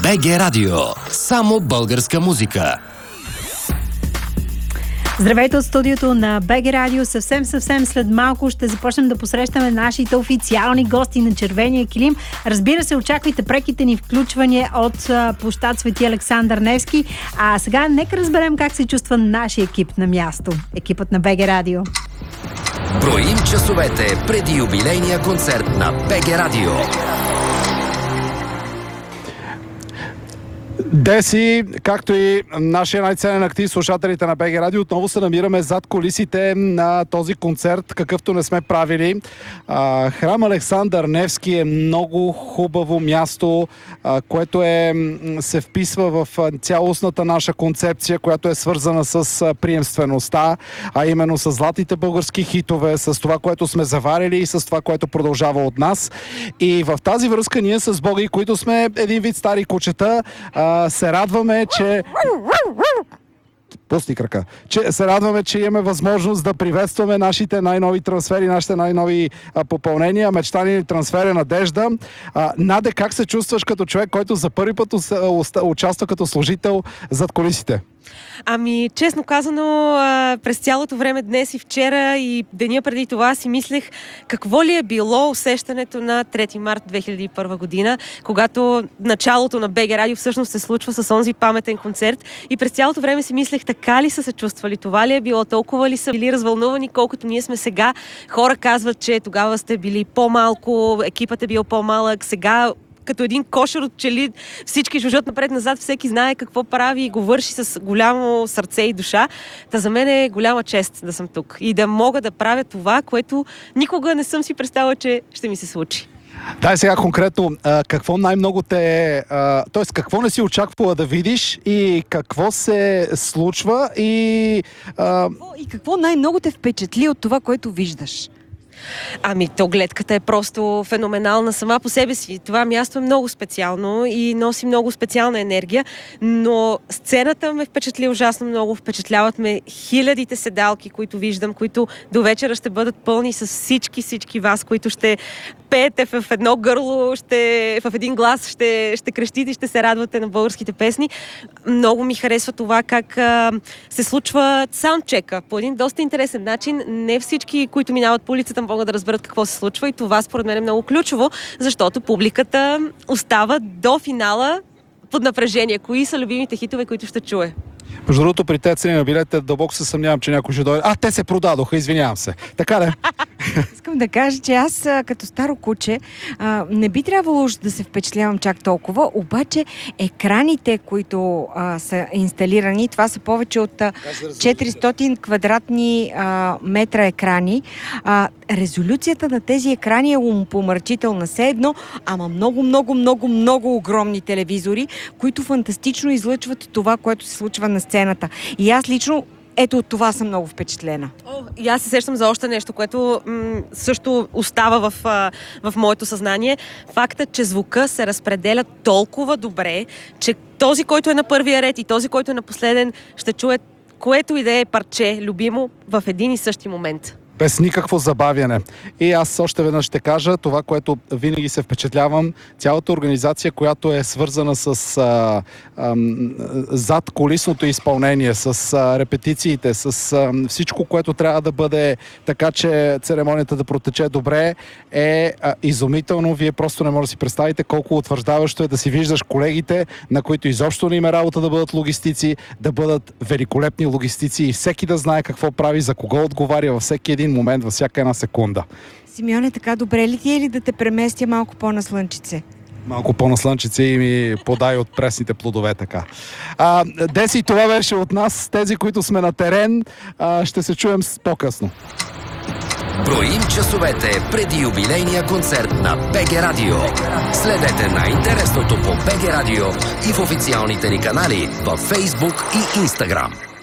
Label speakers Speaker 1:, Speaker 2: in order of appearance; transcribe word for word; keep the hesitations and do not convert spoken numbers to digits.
Speaker 1: БГ Радио. Само българска музика.
Speaker 2: Здравейте от студиото на БГ Радио. Съвсем, съвсем след малко ще започнем да посрещаме нашите официални гости на червения килим. Разбира се, очаквайте преките ни включвания от площад Свети Александър Невски. А сега нека разберем как се чувства нашия екип на място. Екипът на БГ Радио.
Speaker 1: Броим часовете преди юбилейния концерт на БГ Радио.
Speaker 3: Деси, както и нашия най-ценен актив, слушателите на БГ Радио, отново се намираме зад кулисите на този концерт, какъвто не сме правили. А, храм Александър Невски е много хубаво място, а, което е, се вписва в цялостната наша концепция, която е свързана с приемствеността, а именно с златните български хитове, с това, което сме заварили и с това, което продължава от нас. И в тази връзка ние с Боги, които сме един вид стари кучета, се радваме, че... Пусти крака. Че се радваме, че имаме възможност да приветстваме нашите най-нови трансфери, нашите най-нови а, попълнения, мечтани трансфери, надежда. А, Наде, как се чувстваш като човек, който за първи път участва като служител зад кулисите?
Speaker 4: Ами, честно казано, през цялото време днес и вчера и деня преди това си мислех какво ли е било усещането на трети март две хиляди и първа година, когато началото на БГ Радио всъщност се случва с онзи паметен концерт, и през цялото време си мислех така ли са се чувствали, това ли е било, толкова ли са били развълнувани, колкото ние сме сега. Хора казват, че тогава сте били по-малко, екипът е бил по-малък, сега като един кошер от пчели, всички жужжат напред-назад, всеки знае какво прави и го върши с голямо сърце и душа. Та за мен е голяма чест да съм тук и да мога да правя това, което никога не съм си представила, че ще ми се случи.
Speaker 3: Дай сега конкретно, какво най-много те... т.е. какво не си очаквала да видиш и какво се случва и... А...
Speaker 5: И какво най-много те впечатли от това, което виждаш?
Speaker 4: Ами, то гледката е просто феноменална сама по себе си. Това място е много специално и носи много специална енергия, но сцената ме впечатли ужасно много. Впечатляват ме хилядите седалки, които виждам, които до вечера ще бъдат пълни с всички, всички вас, които ще пеете в едно гърло, ще, в един глас ще, ще крещите и ще се радвате на българските песни. Много ми харесва това как а, се случва саундчека по един доста интересен начин. Не всички, които минават по улицата, могат да разберат какво се случва, и това според мен е много ключово, защото публиката остава до финала под напрежение. Кои са любимите хитове, които ще чуе?
Speaker 3: Между другото, при те цени на билетите дълбоко се съмнявам, че някой ще дойде. А, те се продадоха, извинявам се. Така ли?
Speaker 5: Искам да кажа, че аз като старо куче а, не би трябвало уж да се впечатлявам чак толкова, обаче екраните, които а, са инсталирани, това са повече от а, четиристотин квадратни а, метра екрани. А, резолюцията на тези екрани е умопомрачителна. Все едно, ама много, много, много, много огромни телевизори, които фантастично излъчват това, което се случва на сцената. И аз лично ето от това съм много впечатлена.
Speaker 4: О, и аз се сещам за още нещо, което м- също остава в, а, в моето съзнание. Фактът, че звука се разпределя толкова добре, че този, който е на първия ред и този, който е на последен, ще чуе което и да е парче любимо в един и същи момент.
Speaker 3: Без никакво забавяне. И аз още веднъж ще кажа това, което винаги се впечатлявам. Цялата организация, която е свързана с а, а, зад колисното изпълнение, с а, репетициите, с а, всичко, което трябва да бъде така, че церемонията да протече добре, е а, изумително. Вие просто не може да си представите колко утвърждаващо е да си виждаш колегите, на които изобщо не им е работа да бъдат логистици, да бъдат великолепни логистици и всеки да знае какво прави, за кого отговаря във всеки един момент, във всяка една секунда.
Speaker 5: Симеоне, така добре ли ти е ли да те преместя малко по-на слънчице?
Speaker 3: Малко по-на слънчице и ми подай от пресните плодове, така. А, Деси, това беше от нас. Тези, които сме на терен, а, ще се чуем по-късно.
Speaker 1: Броим часовете преди юбилейния концерт на БГ Радио. Следете най-интересното по БГ Радио и в официалните ни канали във Facebook и Instagram.